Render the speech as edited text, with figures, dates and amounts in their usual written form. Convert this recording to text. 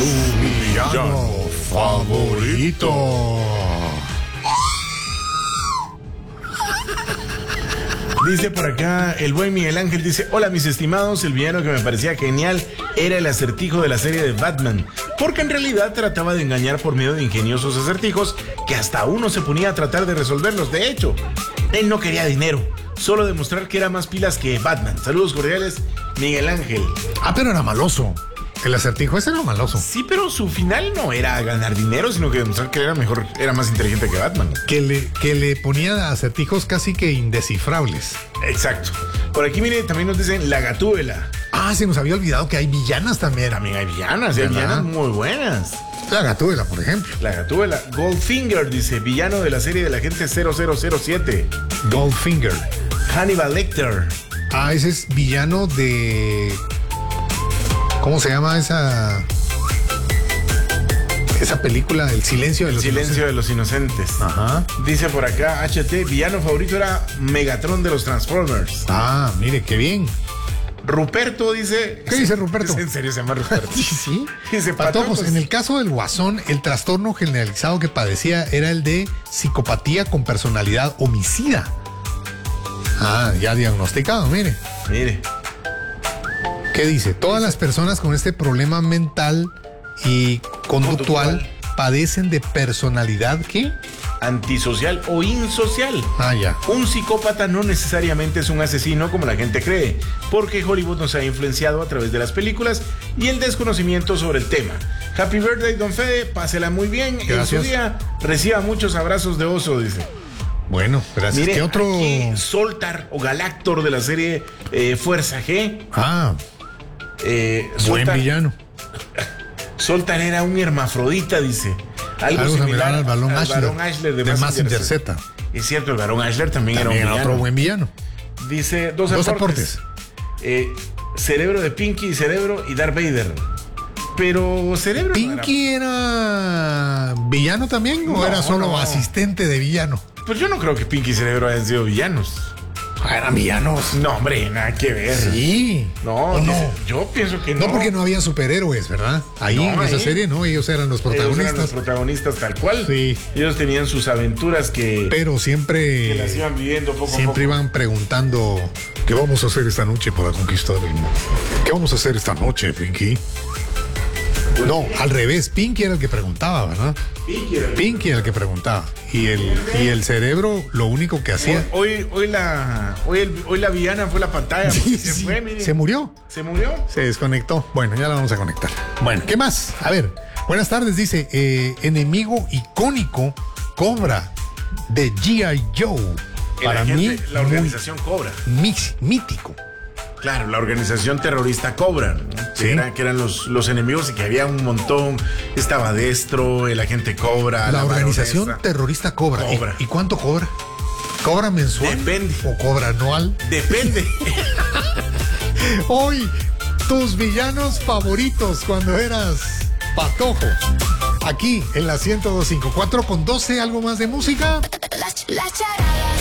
villano favorito. Dice por acá, el buen Miguel Ángel dice: hola mis estimados, el villano que me parecía genial era el Acertijo de la serie de Batman, porque en realidad trataba de engañar por medio de ingeniosos acertijos que hasta uno se ponía a tratar de resolverlos. De hecho, él no quería dinero, solo demostrar que era más pilas que Batman. Saludos cordiales, Miguel Ángel. Ah, pero era maloso. El acertijo ese era maloso. Sí, pero su final no era ganar dinero, sino que demostrar que era mejor, era más inteligente que Batman. Que le ponía acertijos casi que indescifrables. Exacto. Por aquí, mire, también nos dicen la Gatúbela. Ah, se nos había olvidado que hay villanas también. También hay villanas, hay villanas muy buenas. La Gatúbela, por ejemplo. La Gatúbela. Goldfinger dice, villano de la serie de la gente 0007. Goldfinger. Hannibal Lecter. Ah, ese es villano de... ¿Cómo se llama esa película? El silencio de los Silencio inocentes. de los inocentes. Ajá. Dice por acá, HT, villano favorito era Megatron de los Transformers. Ah, mire, qué bien. Ruperto dice... ¿Qué dice Ruperto? ¿En serio se llama Ruperto? Sí. Dice Patojos, en el caso del Guasón, el trastorno generalizado que padecía era el de psicopatía con personalidad homicida. Ah, ya diagnosticado, mire. Mire. ¿Qué dice? Todas las personas con este problema mental y conductual padecen de personalidad, ¿qué? Antisocial o insocial. Ah, ya. Un psicópata no necesariamente es un asesino como la gente cree, porque Hollywood nos ha influenciado a través de las películas y el desconocimiento sobre el tema. Happy birthday, don Fede, pásela muy bien. Gracias. En su día reciba muchos abrazos de oso, dice. Bueno, gracias. Mire, ¿qué otro? aquí Soltar o Galactor de la serie Fuerza G. Ah, buen villano. Soltar era un hermafrodita, dice. Algo similar al Barón Ashler de Mazinger Z. Es cierto, el Barón Ashler también era un villano. Otro buen villano. Dice dos aportes. Cerebro de Pinky y Cerebro y Darth Vader. Pero Cerebro... ¿Pinky era villano también o era solo asistente de villano? Pues yo no creo que Pinky y Cerebro hayan sido villanos. Eran villanos. No, hombre, nada que ver. Sí. No, yo pienso que no. No, porque no había superhéroes, ¿verdad? Ahí en esa serie, no, ellos eran los protagonistas. Ellos eran los protagonistas tal cual. Sí. Ellos tenían sus aventuras pero siempre... que las iban viviendo poco a poco. Siempre iban preguntando, ¿qué vamos a hacer esta noche para conquistar el mundo? ¿Qué vamos a hacer esta noche, Pinky? No, al revés, Pinky era el que preguntaba, ¿verdad? Pinky era el que preguntaba. Y el cerebro lo único que hacía... Hoy la villana fue la pantalla. Sí, se fue, mire. ¿Se murió? ¿Se murió? Se desconectó. Bueno, ya la vamos a conectar. Bueno, ¿qué más? A ver, buenas tardes, dice, enemigo icónico, Cobra, de G.I. Joe. Para mí, la organización Cobra. Mítico. Claro, la organización terrorista Cobra, ¿no? Sí. Que eran los enemigos y que había un montón. Estaba Destro, el agente Cobra. La organización baronesa. terrorista Cobra. ¿Y cuánto cobra? ¿Cobra mensual? Depende. ¿O cobra anual? Depende. Hoy, tus villanos favoritos cuando eras patojo. Aquí en la 102.5. 4:12, algo más de música. La charada.